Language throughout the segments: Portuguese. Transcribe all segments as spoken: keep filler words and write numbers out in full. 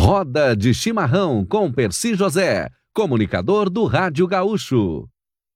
Roda de Chimarrão com Percy José, comunicador do Rádio Gaúcho.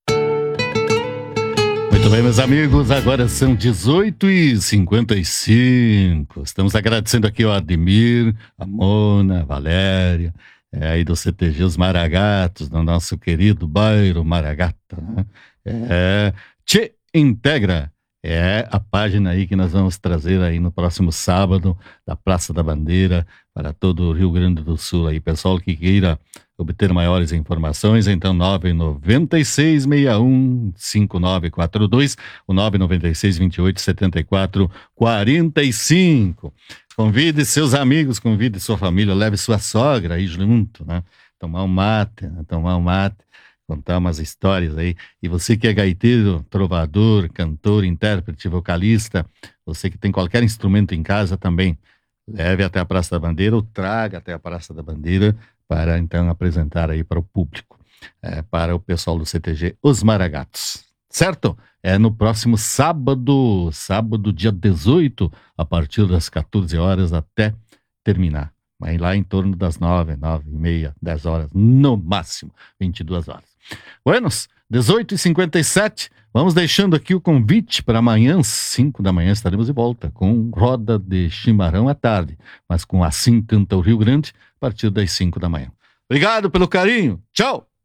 Muito bem, meus amigos, agora são dezoito e cinquenta e cinco. Estamos agradecendo aqui ao Ademir, a Mona, a Valéria, é, aí do C T G Os Maragatos, do nosso querido bairro Maragata, né? É, Te Integra é a página aí que nós vamos trazer aí no próximo sábado, da Praça da Bandeira, para todo o Rio Grande do Sul. Aí, pessoal que queira obter maiores informações, então nove nove seis, seis um, cinco nove quatro dois, o nove nove seis, dois oito sete quatro, quatro cinco. Convide seus amigos, convide sua família, leve sua sogra aí junto, né? Tomar um mate, né? Tomar um mate, contar umas histórias aí. E você que é gaiteiro, trovador, cantor, intérprete, vocalista, você que tem qualquer instrumento em casa também, leve até a Praça da Bandeira ou traga até a Praça da Bandeira para então apresentar aí para o público, é, para o pessoal do C T G Os Maragatos, certo? É no próximo sábado, sábado dia dezoito, a partir das quatorze horas até terminar. Vai lá em torno das nove, nove e meia, dez horas, no máximo, vinte e duas horas. Buenos, dezoito e cinquenta e sete, vamos deixando aqui o convite para amanhã, cinco da manhã, estaremos de volta com Roda de Chimarrão à tarde, mas com Assim Canta o Rio Grande, a partir das cinco da manhã. Obrigado pelo carinho, tchau!